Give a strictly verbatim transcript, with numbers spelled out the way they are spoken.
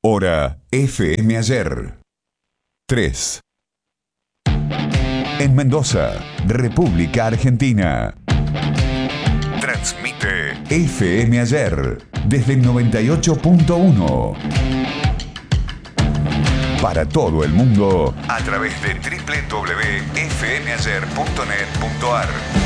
Hora F M Ayer. tres. En Mendoza, República Argentina. Transmite F M Ayer desde el noventa y ocho punto uno. Para todo el mundo a través de doble u doble u doble u punto f m ayer punto net punto a r.